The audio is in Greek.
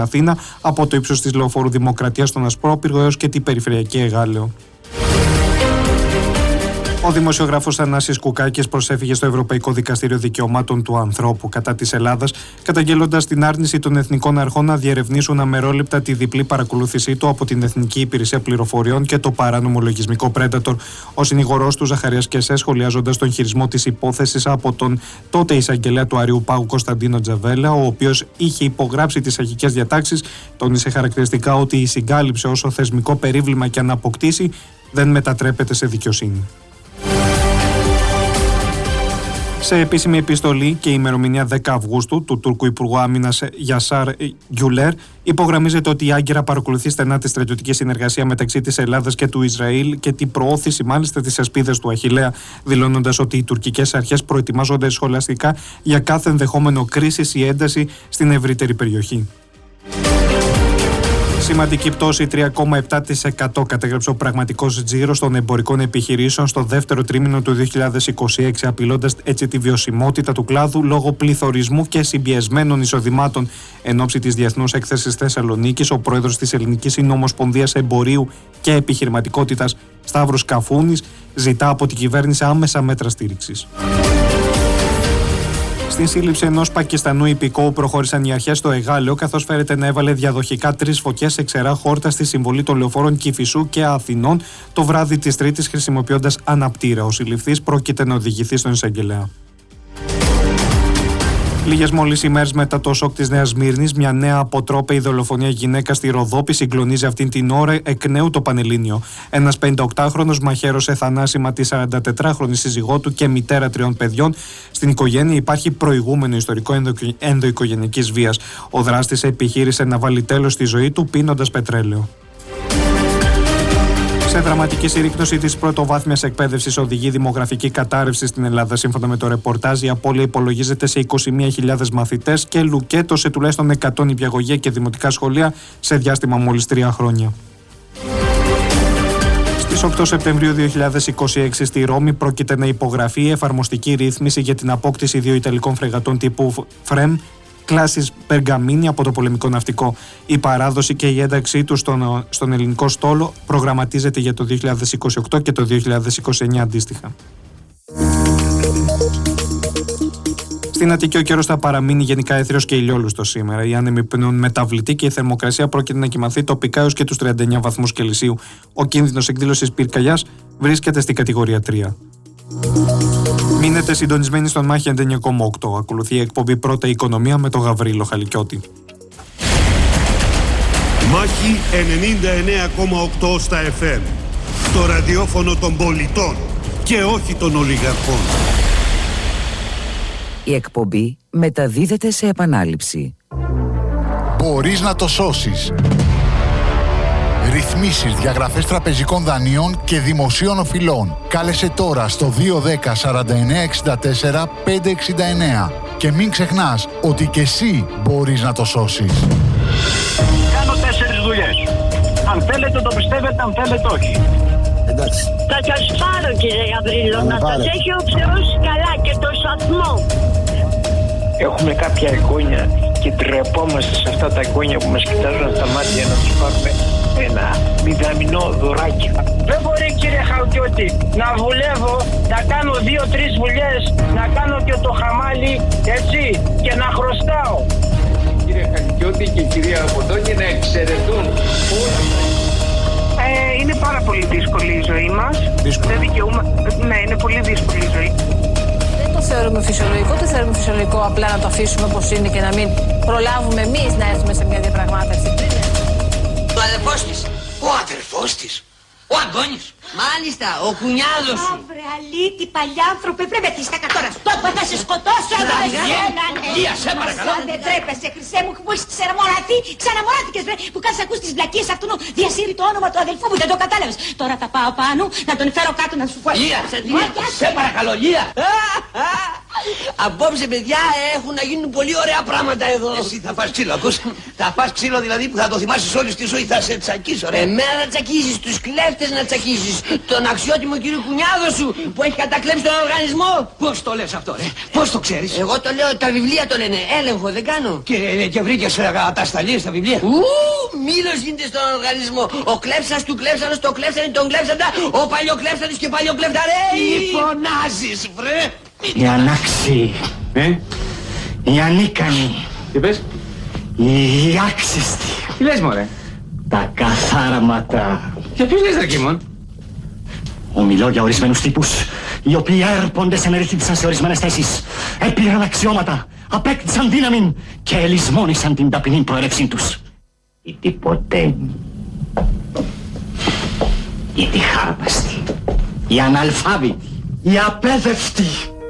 Αθήνα, από το ύψος της Λεωφόρου Δημοκρατίας στον Ασπρόπυργο έως και την Περιφερειακή Εγάλεο. Ο δημοσιογράφος Θανάσης Κουκάκης προσέφυγε στο Ευρωπαϊκό Δικαστήριο Δικαιωμάτων του Ανθρώπου κατά της Ελλάδας, καταγγέλλοντας την άρνηση των εθνικών αρχών να διερευνήσουν αμερόληπτα τη διπλή παρακολούθησή του από την Εθνική Υπηρεσία Πληροφοριών και το παράνομο λογισμικό Predator. Ο συνηγορός του Ζαχαρίας Κεσέ, σχολιάζοντας τον χειρισμό της υπόθεσης από τον τότε εισαγγελέα του Αριού Πάγου Κωνσταντίνο Τζαβέλα, ο οποίος είχε υπογράψει τις αρχικές διατάξεις, τόνισε χαρακτηριστικά ότι η συγκάλυψη, όσο θεσμικό περίβλημα και αν αποκτήσει, δεν μετατρέπεται σε δικαιοσύνη. Σε επίσημη επιστολή και η ημερομηνία 10 Αυγούστου του Τούρκου Υπουργού Άμυνας Γιασάρ Γκιουλέρ υπογραμμίζεται ότι η Άγκυρα παρακολουθεί στενά τη στρατιωτική συνεργασία μεταξύ της Ελλάδας και του Ισραήλ και την προώθηση μάλιστα της ασπίδας του Αχιλλέα, δηλώνοντας ότι οι τουρκικές αρχές προετοιμάζονται σχολαστικά για κάθε ενδεχόμενο κρίση ή ένταση στην ευρύτερη περιοχή. Σημαντική πτώση 3,7% κατέγραψε ο πραγματικός τζίρος των εμπορικών επιχειρήσεων στο δεύτερο τρίμηνο του 2026, απειλώντας έτσι τη βιωσιμότητα του κλάδου λόγω πληθωρισμού και συμπιεσμένων εισοδημάτων. Εν ώψη της Διεθνούς Έκθεσης Θεσσαλονίκης, ο πρόεδρος της Ελληνικής Συνομοσπονδίας Εμπορίου και Επιχειρηματικότητας, Σταύρος Καφούνης, ζητά από την κυβέρνηση άμεσα μέτρα στήριξης. Στην σύλληψη ενός Πακιστανού υπηκόου προχώρησαν οι αρχές στο Εγάλεο, καθώς φέρεται να έβαλε διαδοχικά 3 φωτιές σε ξερά χόρτα στη συμβολή των λεωφόρων Κηφισού και Αθηνών το βράδυ της Τρίτης, χρησιμοποιώντας αναπτήρα. Ο συλληφθής πρόκειται να οδηγηθεί στον εισαγγελέα. Λίγες μόλις ημέρες μετά το σοκ της Νέας Σμύρνης, μια νέα αποτρόπαιη δολοφονία γυναίκα στη Ροδόπη συγκλονίζει αυτήν την ώρα εκ νέου το Πανελλήνιο. Ένας 58χρονος μαχαίρωσε θανάσιμα τη 44χρονη σύζυγό του και μητέρα 3 παιδιών. Στην οικογένεια υπάρχει προηγούμενο ιστορικό ενδοοικογενειακής βίας. Ο δράστης επιχείρησε να βάλει τέλος στη ζωή του πίνοντας πετρέλαιο. Σε δραματική συρρίκνωση της πρωτοβάθμιας εκπαίδευσης οδηγεί δημογραφική κατάρρευση στην Ελλάδα. Σύμφωνα με το ρεπορτάζ, η απώλεια υπολογίζεται σε 21.000 μαθητές και λουκέτο σε τουλάχιστον 100 νηπιαγωγεία και δημοτικά σχολεία σε διάστημα μόλις 3 χρόνια. Στις 8 Σεπτεμβρίου 2026 στη Ρώμη πρόκειται να υπογραφεί η εφαρμοστική ρύθμιση για την απόκτηση 2 ιταλικών φρεγατών τύπου FREM κλάσης Περγαμίνη από το πολεμικό ναυτικό. Η παράδοση και η ένταξή του στον ελληνικό στόλο προγραμματίζεται για το 2028 και το 2029 αντίστοιχα. Στην Αττική ο καιρός θα παραμείνει γενικά έθριος και ηλιόλουστος σήμερα. Οι άνεμοι πνέουν μεταβλητοί και η θερμοκρασία πρόκειται να κοιμαθεί τοπικά έως και τους 39 βαθμούς Κελσίου. Ο κίνδυνος εκδήλωσης πυρκαγιάς βρίσκεται στην κατηγορία 3. Μείνετε συντονισμένοι στον Μάχη 99,8. Ακολουθεί η εκπομπή Πρώτα Οικονομία με τον Γαβρίλο Χαλικιώτη. Μάχη 99,8 στα FM. Το ραδιόφωνο των πολιτών και όχι των ολιγαρχών. Η εκπομπή μεταδίδεται σε επανάληψη. Μπορείς να το σώσεις. Ρυθμίσεις, διαγραφές τραπεζικών δανείων και δημοσίων οφειλών. Κάλεσε τώρα στο 210 49 64 569 και μην ξεχνάς ότι και εσύ μπορείς να το σώσεις. Κάνω 4 δουλειές. Αν θέλετε το πιστεύετε, αν θέλετε όχι. Εντάξει. Θα σας πάρω κύριε Γαβρίλο, να σας έχει ο Θεός καλά και το σταθμό. Έχουμε κάποια εγγόνια και ντρεπόμαστε σε αυτά τα εγγόνια που μας κοιτάζουν στα μάτια να τους πάρουμε ένα μηδαμινό δωράκι. Δεν μπορεί κύριε Χαλκιώτη να δουλεύω, να κάνω 2-3 δουλειές, να κάνω και το χαμάλι έτσι και να χρωστάω. Κύριε Χαλκιώτη και κυρία Αποντώνη να εξαιρετούν όλα. Είναι πάρα πολύ δύσκολη η ζωή μας. Δεν δικαιούμαι. Ναι, είναι πολύ δύσκολη η ζωή. Δεν το θεωρούμε φυσιολογικό, το θεωρούμε φυσιολογικό απλά να το αφήσουμε όπως είναι και να μην προλάβουμε εμείς να έρθουμε σε μια διαπραγμάτευση. Ο αδερφός της. Ο αδερφός της. Ο Αντώνης. Μάλιστα, ο κουνιάδος σου. Αύρε αλήτη, παλιάνθρωπε, πρέπει να τα κατόρα σου. Τότε θα σε σκοτώσω. Λία, σε παρακαλώ. Δεν τρέπεσαι, χρυσέ μου, μόλις ξαναμοράθηκες, βρε, που κάνεις ακούς τις βλακίες αυτού νου, διασύρει το όνομα του αδελφού μου, δεν το κατάλαβες. Τώρα θα πάω πάνω, να τον φέρω κάτω να σου πω. Λία, σε παρακαλώ, Λία. Απόψε, παιδιά, έχουν να γίνουν πολύ ωραία πράγματα εδώ. Εσύ θα φας ξύλο, ακούς? Θα φας ξύλο δηλαδή που θα το θυμάσεις όλη τη ζωή, θα σε τσακίσω, ρε. Εμένα να τσακίσεις, τους κλέφτες να τσακίσεις, τον αξιότιμο κύριο Κουνιάδο σου που έχει κατακλέψει τον οργανισμό. Πώς το λες αυτό, ρε? Πώς το ξέρεις? Εγώ το λέω, τα βιβλία το λένε, έλεγχο δεν κάνω. Και βρήκες ατασταλίες στα βιβλία. Μήλος γίνεται στον οργανισμό. Ο κλέψας του κλέψανος, το κλέψανε, τον κλέψαντα, ο παλιοκλέψανος και παλιοκλέφταρε. Τι φωνάζεις, βρε? Οι ανάξιοι, οι ανίκανοι. Τι πες? Οι άξιστοι. Τι λες, μωρέ? Τα καθάρματα. Για ποιους λες, ρε Κίμων? Ομιλώ για ορισμένους τύπους, οι οποίοι έρπονται σε μερικήτησαν σε ορισμένες θέσεις, έπειραν αξιώματα, απέκτησαν δύναμη και ελισμόνησαν την ταπεινή προέλευσή τους. Οι τυποτένοι, οι τυχάρπαστοι, οι αναλφάβητοι, οι απέδευτοι.